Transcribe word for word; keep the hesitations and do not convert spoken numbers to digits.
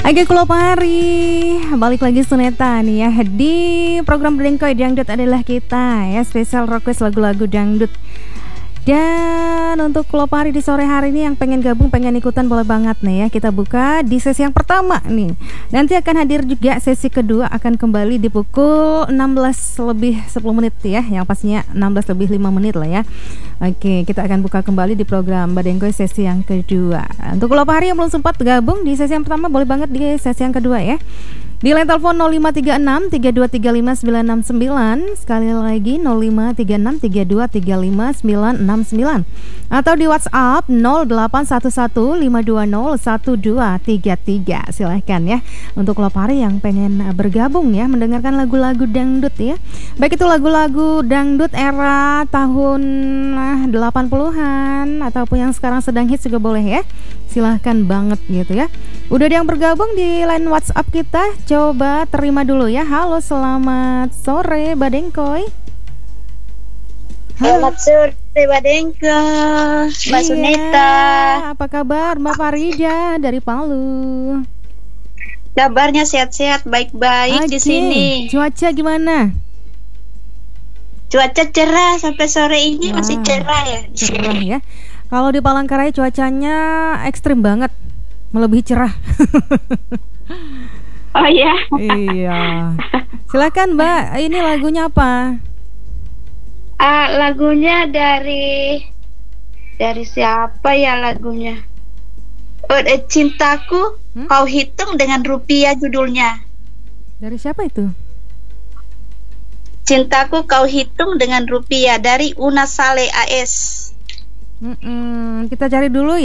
Oke, Kulo Pari, balik lagi Suneta nih ya. Di program Dengkoy Dangdut adalah kita ya, spesial request lagu-lagu dangdut. Dan untuk Kulo Pari di sore hari ini yang pengen gabung, pengen ikutan, boleh banget nih ya. Kita buka di sesi yang pertama nih. Nanti akan hadir juga sesi kedua, akan kembali di pukul enam belas lebih sepuluh menit ya. Yang pastinya enam belas lebih lima menit lah ya. Oke, kita akan buka kembali di program Badengkoy sesi yang kedua. Untuk Kulo Pari yang belum sempat gabung di sesi yang pertama, boleh banget di sesi yang kedua ya. Di line telepon nol lima tiga enam tiga dua tiga lima sembilan enam sembilan. Sekali lagi nol lima tiga enam tiga dua tiga lima sembilan enam sembilan. Atau di WhatsApp nol delapan satu satu lima dua nol satu dua tiga tiga. Silahkan ya untuk Kulo Pari yang pengen bergabung ya, mendengarkan lagu-lagu dangdut ya. Baik itu lagu-lagu dangdut era tahun delapan puluhan ataupun yang sekarang sedang hits juga boleh ya. Silahkan banget gitu ya. Udah ada yang bergabung di line WhatsApp kita. Coba terima dulu ya. Halo, selamat sore Badengkoy. Selamat sore Badengkoy, Mbak Iya, Suneta. apa kabar Mbak Farida dari Palu? Kabarnya sehat-sehat, baik-baik di Oke, sini. cuaca gimana? Cuaca cerah sampai sore ini. Wah, masih cerah ya. Cerah ya. Kalau di Palangkaraya cuacanya ekstrim banget, melebihi cerah. Oh iya. Iya. Silakan Mbak, ini lagunya apa? Ah, lagunya dari dari siapa ya lagunya? Oh, eh, Cintaku Hmm? Kau Hitung dengan Rupiah judulnya. Dari siapa itu? Cintaku Kau Hitung dengan Rupiah dari Una Saleh A S. Mm-mm, kita cari dulu